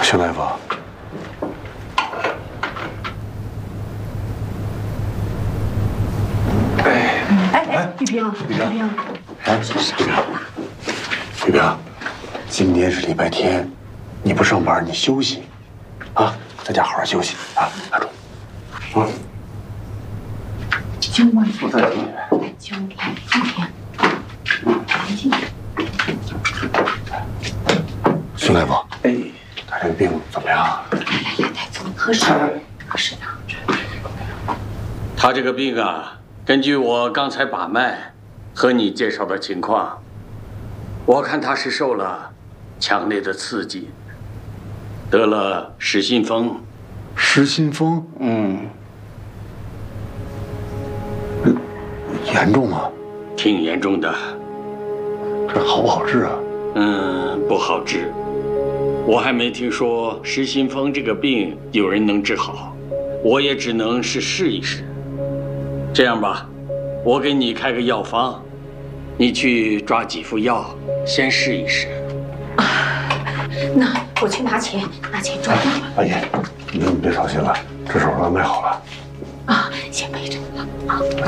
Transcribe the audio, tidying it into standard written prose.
邢大夫， 玉萍，玉萍， 哎，玉萍，今天是礼拜天，你不上班，你休息，啊，在家好好休息啊，阿忠，啊， 经过我再听。 经来，玉萍， 邢大夫，哎，他这个病怎么样？ 来，怎么合适？合适的。 他这个病啊，根据我刚才把脉和你介绍的情况，我看他是受了强烈的刺激，得了失心疯。 失心疯？严重吗？ 挺严重的。 这好不好治啊？ 不好治。我还没听说失心疯这个病有人能治好，我也只能是试一试。这样吧，我给你开个药方，你去抓几副药，先试一试。 那我去拿钱抓药。 阿姨，你别操心了，这手术安排好了。 啊，先背着啊。